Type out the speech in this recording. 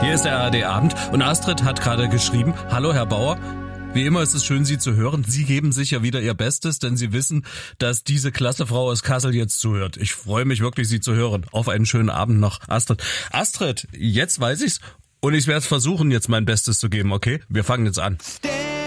Hier ist der ARD-Abend und Astrid hat gerade geschrieben, hallo Herr Bauer. Wie immer ist es schön, Sie zu hören. Sie geben sicher wieder Ihr Bestes, denn Sie wissen, dass diese klasse Frau aus Kassel jetzt zuhört. Ich freue mich wirklich, Sie zu hören. Auf einen schönen Abend noch, Astrid. Astrid, jetzt weiß ich's und ich werde versuchen, jetzt mein Bestes zu geben, okay? Wir fangen jetzt an.